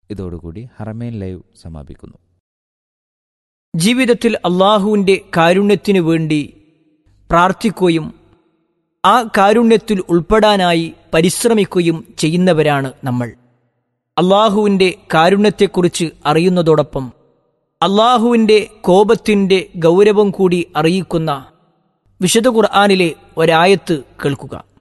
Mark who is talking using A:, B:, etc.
A: ഇതോടുകൂടി ഹറമൈൻ ലൈവ് സമാപിക്കുന്നു.
B: ജീവിതത്തിൽ അള്ളാഹുവിൻ്റെ കാരുണ്യത്തിനു വേണ്ടി പ്രാർത്ഥിക്കുകയും ആ കാരുണ്യത്തിൽ ഉൾപ്പെടാനായി പരിശ്രമിക്കുകയും ചെയ്യുന്നവരാണ് നമ്മൾ. അള്ളാഹുവിൻ്റെ കാരുണ്യത്തെക്കുറിച്ച് അറിയുന്നതോടൊപ്പം അള്ളാഹുവിൻ്റെ കോപത്തിൻ്റെ ഗൗരവം കൂടി അറിയിക്കുന്ന വിശുദ്ധ ഖുർആനിലെ ഒരായത്ത് കേൾക്കുക.